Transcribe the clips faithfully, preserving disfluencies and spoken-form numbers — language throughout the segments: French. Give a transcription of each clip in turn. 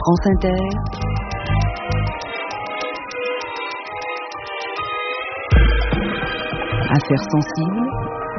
France Inter, Affaires sensibles,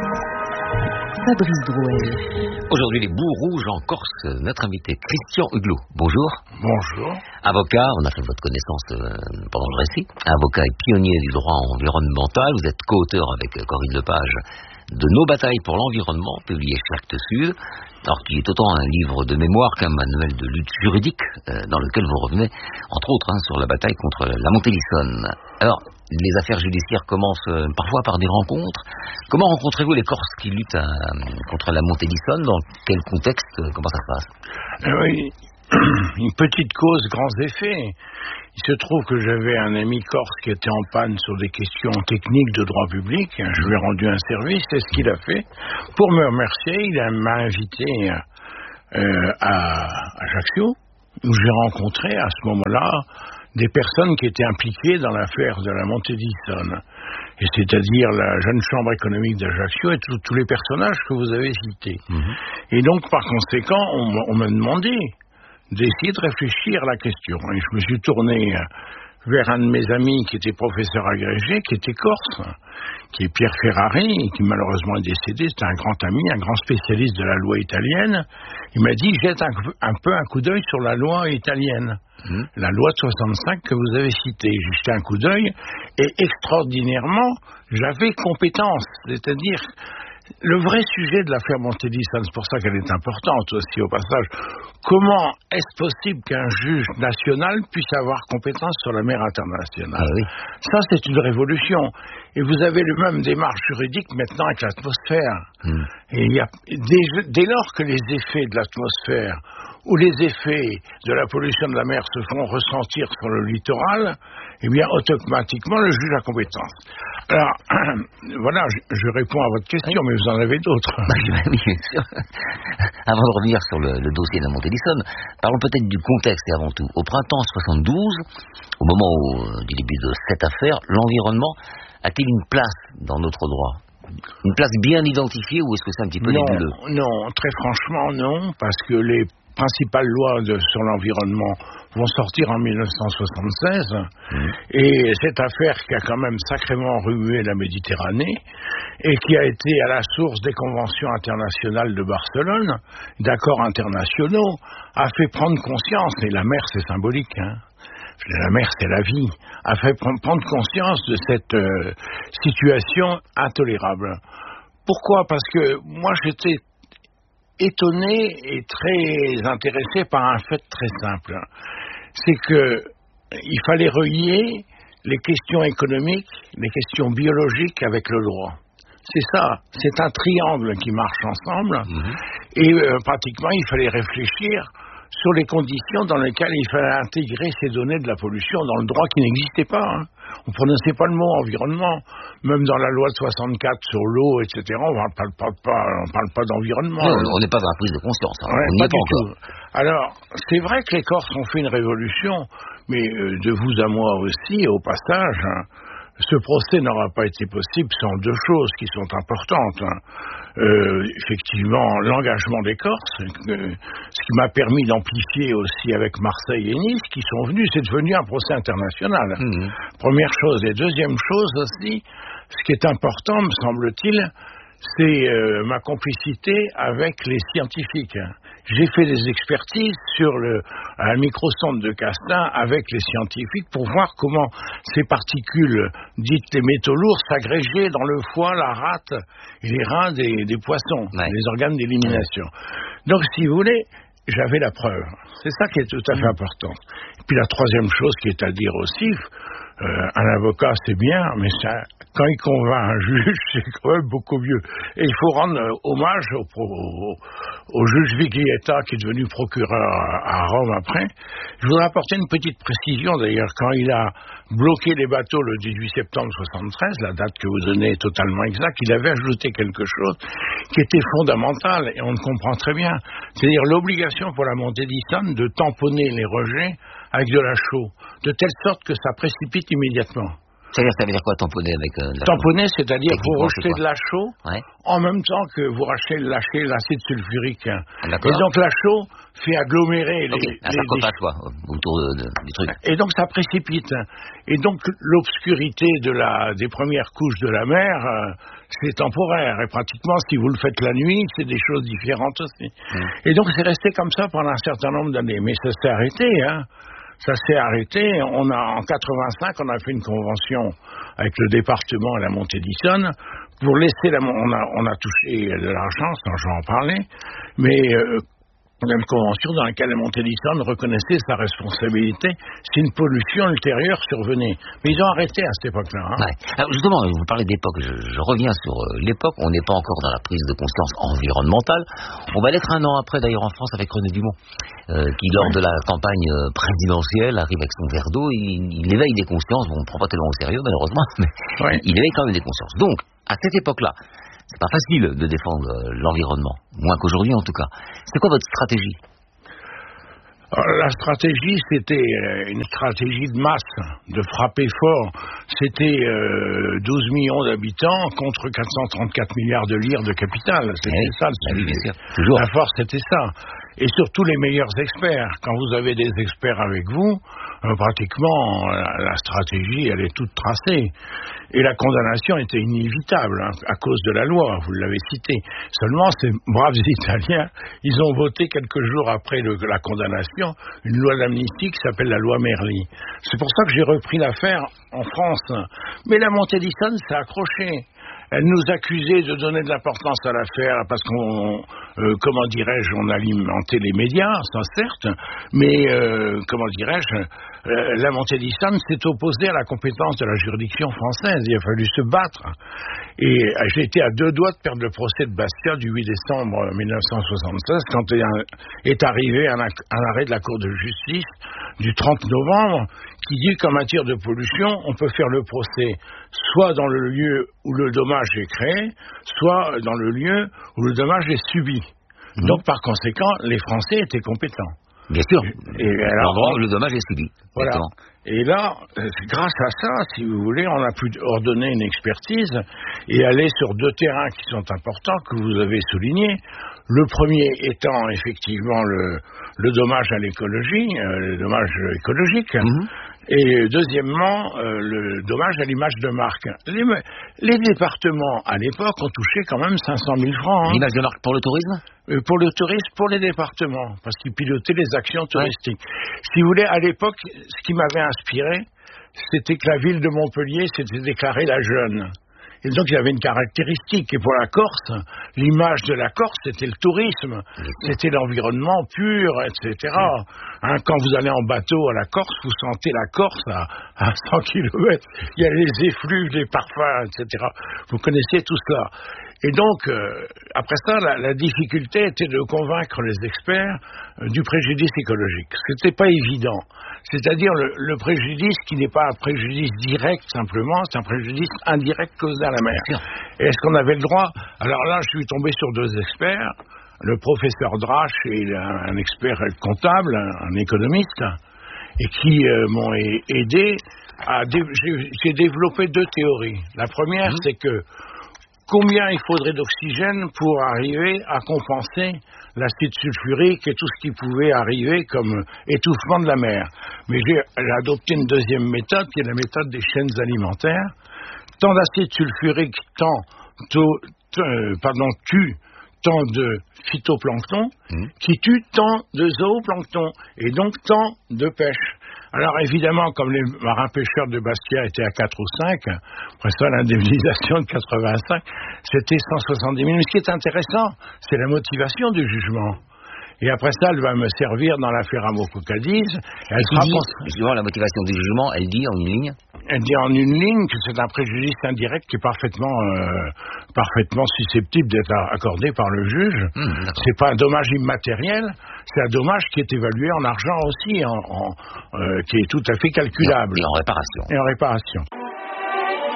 Fabrice Drouel. Aujourd'hui, les bouts rouges en Corse, notre invité Christian Huglot. Bonjour. Bonjour. Avocat, on a fait votre connaissance euh, pendant le récit. Avocat et pionnier du droit environnemental. Vous êtes co-auteur avec Corinne Lepage de Nos batailles pour l'environnement, publié chez Actes Sud, alors qui est autant un livre de mémoire qu'un manuel de lutte juridique, euh, dans lequel vous revenez, entre autres, hein, sur la bataille contre la montée d'Issonne. Alors, les affaires judiciaires commencent euh, parfois par des rencontres. Comment rencontrez-vous les Corses qui luttent à, contre la montée d'Issonne? Dans quel contexte? Comment ça se passe? euh, Oui, une petite cause, grands effets. Il se trouve que j'avais un ami corse qui était en panne sur des questions techniques de droit public. Je lui ai rendu un service, c'est ce qu'il a fait. Pour me remercier, il m'a invité euh, à Ajaccio, où j'ai rencontré à ce moment-là des personnes qui étaient impliquées dans l'affaire de la montée d'Issonne. Et c'est-à-dire la jeune chambre économique d'Ajaccio et tous les personnages que vous avez cités. Mmh. Et donc, par conséquent, on, on m'a demandé d'essayer de réfléchir à la question. Et je me suis tourné vers un de mes amis qui était professeur agrégé, qui était corse, qui est Pierre Ferrari, et qui malheureusement est décédé. C'était un grand ami, un grand spécialiste de la loi italienne. Il m'a dit, jette un, un peu un coup d'œil sur la loi italienne. Mmh. La loi de soixante-cinq que vous avez citée. J'ai jeté un coup d'œil et extraordinairement, j'avais compétence. C'est-à-dire, le vrai sujet de l'affaire montée d'Issonne, c'est pour ça qu'elle est importante aussi au passage, comment est-ce possible qu'un juge national puisse avoir compétence sur la mer internationale? Ah oui. Ça, c'est une révolution. Et vous avez le même démarche juridique maintenant avec l'atmosphère. Mmh. Et il y a, dès, dès lors que les effets de l'atmosphère où les effets de la pollution de la mer se font ressentir sur le littoral, eh bien, automatiquement, le juge a compétence. Alors, voilà, je, je réponds à votre question, mais vous en avez d'autres. Oui, bien sûr. Avant de revenir sur le, le dossier de la montée d'Issonne, parlons peut-être du contexte et avant tout. Au printemps soixante-douze, au moment où, du début de cette affaire, l'environnement a-t-il une place dans notre droit? Une place bien identifiée ou est-ce que c'est un petit peu nébuleux? Non, non, très franchement, non, parce que les principales lois de, sur l'environnement vont sortir en mille neuf cent soixante-seize mmh. et cette affaire qui a quand même sacrément remué la Méditerranée et qui a été à la source des conventions internationales de Barcelone, d'accords internationaux, a fait prendre conscience, et la mer c'est symbolique, hein, la mer c'est la vie, a fait prendre conscience de cette euh, situation intolérable. Pourquoi? Parce que moi j'étais étonné et très intéressé par un fait très simple. C'est que il fallait relier les questions économiques, les questions biologiques avec le droit. C'est ça, c'est un triangle qui marche ensemble. Mmh. Et euh, pratiquement, il fallait réfléchir sur les conditions dans lesquelles il fallait intégrer ces données de la pollution dans le droit qui n'existait pas. Hein. On ne prononçait pas le mot environnement. Même dans la loi de soixante-quatre sur l'eau, et cetera, on ne parle pas, pas, on parle pas d'environnement. Non, on n'est pas dans la prise de conscience. Hein. Ouais, on n'y pas est pas du encore. Tout. Alors, c'est vrai que les Corses ont fait une révolution, mais euh, de vous à moi aussi, au passage, hein, ce procès n'aura pas été possible sans deux choses qui sont importantes. Hein. Euh, effectivement, l'engagement des Corses, euh, ce qui m'a permis d'amplifier aussi avec Marseille et Nice, qui sont venus, c'est devenu un procès international. Mmh. Première chose. Et deuxième chose aussi, ce qui est important, me semble-t-il, c'est euh, ma complicité avec les scientifiques. J'ai fait des expertises sur le un microsonde de Castin avec les scientifiques pour voir comment ces particules dites les métaux lourds s'agrégeaient dans le foie, la rate et les reins des, des poissons, ouais. les organes d'élimination. Donc, si vous voulez, j'avais la preuve. C'est ça qui est tout à fait mmh. important. Et puis la troisième chose qui est à dire aussi, euh, un avocat c'est bien, mais ça, quand il convainc un juge, c'est quand même beaucoup mieux. Et il faut rendre euh, hommage au, au, au juge Viglietta qui est devenu procureur à, à Rome après. Je voudrais apporter une petite précision d'ailleurs. Quand il a bloqué les bateaux le dix-huit septembre soixante-treize, la date que vous donnez est totalement exacte, il avait ajouté quelque chose qui était fondamental et on le comprend très bien. C'est-à-dire l'obligation pour la montée d'Issonne de tamponner les rejets avec de la chaux, de telle sorte que ça précipite immédiatement. C'est-à-dire, ça veut dire quoi, tamponner avec euh, de la Tamponner, c'est-à-dire vous rejetez c'est de la chaux ouais. en même temps que vous lâchez, lâchez l'acide sulfurique. D'accord. Et donc la chaux fait agglomérer okay. les... Un sarcophage, quoi, autour de, de, du truc. Et donc ça précipite. Et donc l'obscurité de la, des premières couches de la mer, euh, c'est temporaire. Et pratiquement, si vous le faites la nuit, c'est des choses différentes aussi. Mmh. Et donc c'est resté comme ça pendant un certain nombre d'années. Mais ça s'est arrêté, hein. Ça s'est arrêté. On a, en quatre-vingt-cinq, on a fait une convention avec le département et la montée d'Yssonne pour laisser la, on a, on a touché de l'argent, sans je vais en parler, mais, euh, on a une convention dans laquelle la montée d'Yssonne reconnaissait sa responsabilité si une pollution ultérieure survenait. Mais ils ont arrêté à cette époque-là. Hein. Ouais. Alors justement, vous parlez d'époque, je, je reviens sur euh, l'époque, on n'est pas encore dans la prise de conscience environnementale. On va l'être un an après, d'ailleurs, en France, avec René Dumont, euh, qui, lors ouais. de la campagne présidentielle, arrive avec son verre d'eau, il, il éveille des consciences, bon, on ne prend pas tellement au sérieux, malheureusement, mais ouais. il éveille quand même des consciences. Donc, à cette époque-là, c'est pas facile de défendre l'environnement, moins qu'aujourd'hui en tout cas. C'est quoi votre stratégie ? La stratégie, c'était une stratégie de masse, de frapper fort. C'était euh, douze millions d'habitants contre quatre cent trente-quatre milliards de lire de capital. C'était oui, ça le sujet. Oui, toujours. La force, c'était ça. Et surtout les meilleurs experts. Quand vous avez des experts avec vous, euh, pratiquement, la, la stratégie, elle est toute tracée. Et la condamnation était inévitable, hein, à cause de la loi, vous l'avez cité. Seulement, ces braves Italiens, ils ont voté quelques jours après le, la condamnation, une loi d'amnistie qui s'appelle la loi Merli. C'est pour ça que j'ai repris l'affaire en France. Mais la montée d'Yssonne s'est accrochée. Elle nous accusait de donner de l'importance à l'affaire parce qu'on, euh, comment dirais-je, on alimentait les médias, ça certes, mais euh, comment dirais-je, euh, la montée d'Yssonne s'est opposée à la compétence de la juridiction française. Il a fallu se battre. Et j'ai été à deux doigts de perdre le procès de Bastia du huit décembre mille neuf cent soixante-seize quand est arrivé un, un arrêt de la Cour de justice du trente novembre qui dit qu'en matière de pollution, on peut faire le procès soit dans le lieu où le dommage est créé, soit dans le lieu où le dommage est subi. Mmh. Donc, par conséquent, les Français étaient compétents. Bien sûr. Et alors, l'endroit où le dommage est subi. Voilà. Exactement. Et là, grâce à ça, si vous voulez, on a pu ordonner une expertise et aller sur deux terrains qui sont importants, que vous avez soulignés. Le premier étant effectivement le, le dommage à l'écologie, euh, le dommage écologique. Mmh. Et deuxièmement, euh, le dommage à l'image de marque. Les, les départements, à l'époque, ont touché quand même cinq cent mille francs. Hein. L'image de marque pour le tourisme ? euh, Pour le tourisme, pour les départements, parce qu'ils pilotaient les actions touristiques. Ouais. Si vous voulez, à l'époque, ce qui m'avait inspiré, c'était que la ville de Montpellier s'était déclarée la jeune. Et donc, il y avait une caractéristique. Et pour la Corse, l'image de la Corse, c'était le tourisme. C'était l'environnement pur, et cetera. Hein, quand vous allez en bateau à la Corse, vous sentez la Corse à, à cent kilomètres. Il y a les effluves, les parfums, et cetera. Vous connaissez tout cela. Et donc, euh, après ça, la, la difficulté était de convaincre les experts euh, du préjudice écologique. C'était pas évident. C'est-à-dire le, le préjudice qui n'est pas un préjudice direct simplement, c'est un préjudice indirect causé à la mer. Et est-ce qu'on avait le droit ? Alors là, je suis tombé sur deux experts, le professeur Drache et un, un expert comptable, un, un économiste, et qui euh, m'ont aidé à... Dé- j'ai, j'ai développé deux théories. La première, mmh. c'est que combien il faudrait d'oxygène pour arriver à compenser l'acide sulfurique et tout ce qui pouvait arriver comme étouffement de la mer. Mais j'ai, j'ai adopté une deuxième méthode, qui est la méthode des chaînes alimentaires. Tant d'acide sulfurique tant, tôt, euh, pardon, tue tant de phytoplancton, mmh. qui tue tant de zooplancton, et donc tant de pêche. Alors évidemment, comme les marins-pêcheurs de Bastia étaient à quatre ou cinq, après ça l'indemnisation de quatre-vingt-cinq, c'était cent soixante-dix mille. Mais ce qui est intéressant, c'est la motivation du jugement. Et après ça, elle va me servir dans l'affaire Amoco-Cadiz. Elle sera dit, justement, la motivation du jugement, elle dit en une ligne ? Elle dit en une ligne que c'est un préjudice indirect qui est parfaitement, euh, parfaitement susceptible d'être accordé par le juge. Mmh, c'est pas un dommage immatériel, c'est un dommage qui est évalué en argent aussi, en, en, euh, qui est tout à fait calculable. Et en réparation. Et en réparation.